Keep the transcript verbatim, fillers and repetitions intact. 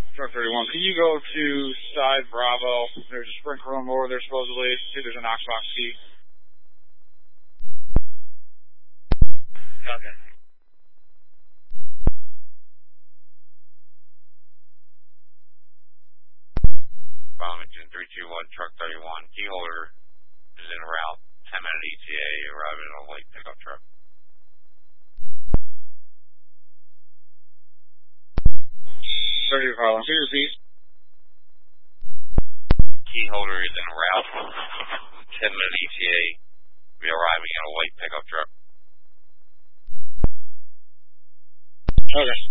Truck thirty-one, can you go to side Bravo? There's a sprinkler room over there supposedly. See if there's a Knox box key. Okay. Bravo engine three two one, truck thirty-one. Key holder is en route. ten minute E T A, arriving on a late pickup truck. thirty Harlem. Can you repeat? Key holder is en route. ten minute E T A, be arriving on a late pickup truck. Okay.